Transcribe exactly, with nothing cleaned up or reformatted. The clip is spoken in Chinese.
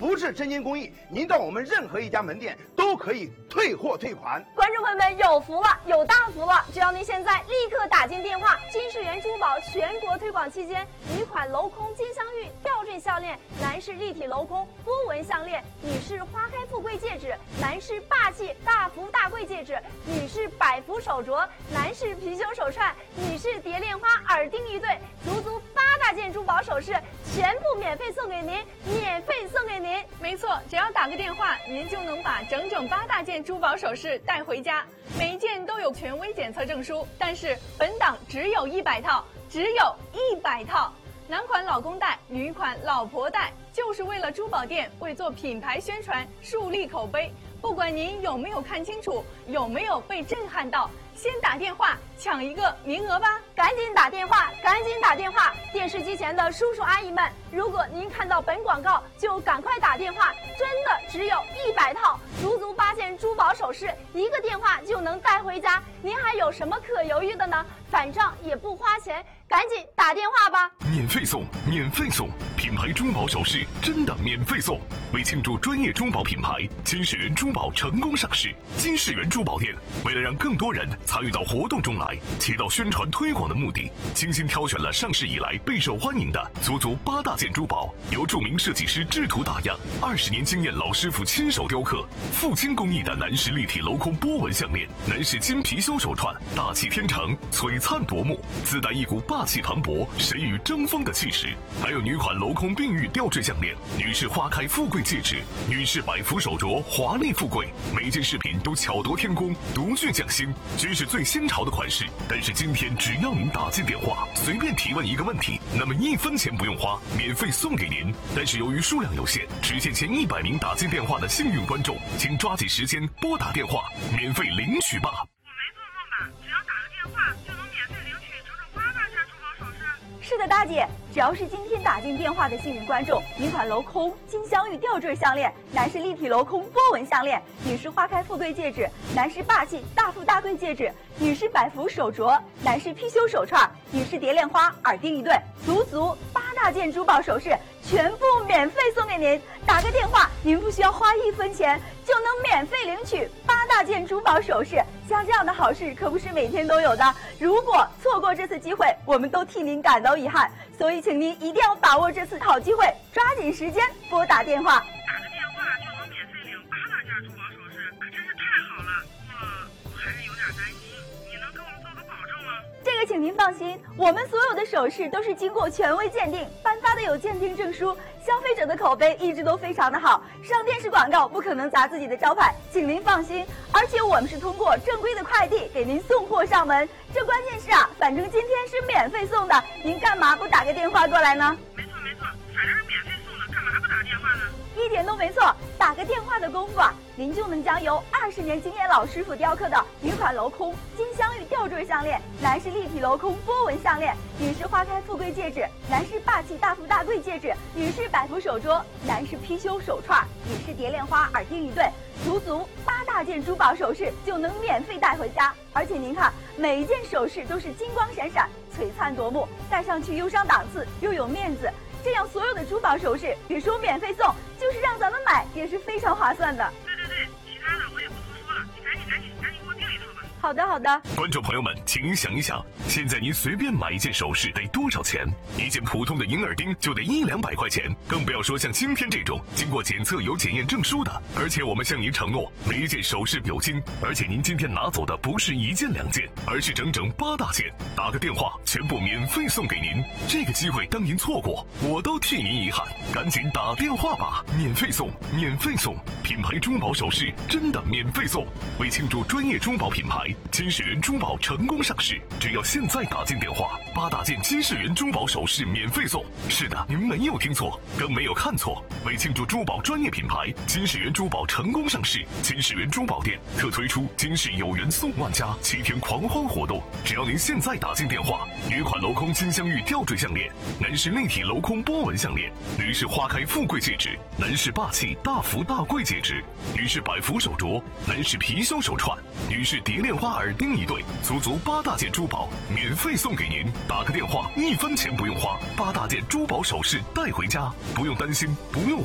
不是真金工艺，您到我们任何一家门店都可以退货退款。 观众朋友们有福了，有大福了！只要您现在立刻打进电话，金世元珠宝全国推广期间，女款镂空金镶玉吊坠项链，男士立体镂空波纹项链，女士花开富贵戒指，男士霸气大福大贵戒指，女士百福手镯，男士貔貅手串，女士蝶恋花耳钉一对，足足八大件珠宝首饰，全部免费送给您，免费送给您。 没错，只要打个电话，您就能把整整八大件珠宝首饰带回家，每一件都有权威检测证书。但是本档只有一百套，只有一百套。男款老公戴，女款老婆戴，就是为了珠宝店为做品牌宣传，树立口碑。不管您有没有看清楚，有没有被震撼到，先打电话抢一个名额吧！ 赶紧打电话，赶紧打电话！电视机前的叔叔阿姨们，如果您看到本广告，就赶快打电话，真的只有一百套，足足八件珠宝首饰，一个电话就能带回家，您还有什么可犹豫的呢？反正也不花钱，赶紧打电话吧！ 免费送，免费送，品牌珠宝首饰真的免费送。为庆祝专业珠宝品牌金世元珠宝成功上市，金世元珠宝店为了让更多人参与到活动中来，起到宣传推广的目的，精心挑选了上市以来备受欢迎的足足八大件珠宝，由著名设计师制图打样，二十年经验老师傅亲手雕刻，富金工艺的男士立体镂空波纹项链，男士金貔貅手串，大气天成，璀璨夺目，自带一股霸气磅礴、神与争锋的气势。还有女款镂空碧玉吊坠项链，女士花开富贵戒指，女士百福手镯，华丽富贵。每件饰品都巧夺天工，独具匠心，均是最新潮的款式。但是今天只要您打进电话，随便提问一个问题，那么一分钱不用花，免费送给您。但是由于数量有限，只限前一百名打进电话的幸运观众，请抓紧时间拨打电话，免费领取吧。 我没做梦吧？只要打个电话就能免费领取整整八大件珠宝首饰？ 是的，大姐，只要是今天打进电话的幸运观众，女款镂空金镶玉吊坠项链，男士立体镂空波纹项链，女士花开富贵戒指，男士霸气大富大贵戒指，女士百福手镯，男士貔貅手串，女士蝶恋花耳钉一对，足足八大件珠宝首饰，全部免费送给您。打个电话，您不需要花一分钱就能免费领取八大件珠宝首饰。像这样的好事可不是每天都有的，如果错过这次机会，我们都替您感到遗憾。所以请您一定要把握这次好机会，抓紧时间拨打电话。 打个电话就能免费领八大件珠宝首饰，可真是太好了。我我还是有点担心，你能给我们做个保证吗？ 这个请您放心，我们所有的首饰都是经过权威鉴定颁发的有鉴定证书，消费者的口碑一直都非常的好，上电视广告不可能砸自己的招牌，请您放心。而且我们是通过正规的快递给您送货上门，这关键是啊，反正今天是免费送的，您干嘛不打个电话过来呢？ 没错没错，反正是免费送的，干嘛不打电话呢？ 一点都没错，打个电话的功夫啊，您就能将由二十年经验老师傅雕刻的女款镂空金镶玉吊坠项链，男士立体镂空波纹项链，女士花开富贵戒指，男士霸气大富大贵戒指，女士百福手镯，男士貔貅手串，女士蝶恋花耳钉一对，足足八大件珠宝首饰就能免费带回家。而且您看，每一件首饰都是金光闪闪，璀璨夺目，戴上去又上档次又有面子。这样所有的珠宝首饰，别说免费送，就是让咱们买也是非常划算的。 对对对，其他的我也不多说了，你赶紧赶紧赶紧给我订一套吧。 好的好的。 观众朋友们，请您想一想，现在您随便买一件首饰得多少钱？一件普通的银耳钉就得一两百块钱，更不要说像今天这种经过检测有检验证书的。而且我们向您承诺，每一件首饰有金，而且您今天拿走的不是一件两件，而是整整八大件。打个电话，全部免费送给您。这个机会当您错过，我都替您遗憾。赶紧打电话吧，免费送，免费送，品牌珠宝首饰真的免费送。为庆祝专业珠宝品牌金世元珠宝成功上市，只要现在打进电话，八大件金世元珠宝首饰免费送。是的，您没有听错，更没有看错。为庆祝珠宝专业品牌金世元珠宝成功上市，金世元珠宝店特推出金世有缘送万家七天狂欢活动。只要您现在打进电话，女款镂空金镶玉吊坠项链，男士立体镂空波纹项链，女士花开富贵戒指，男士霸气大福大贵戒指，女士百福手镯，男士貔貅手串，女士蝶恋花耳钉一对，足足八大件珠宝免费送给您。打个电话，一分钱不用花，八大件珠宝首饰带回家，不用担心，不用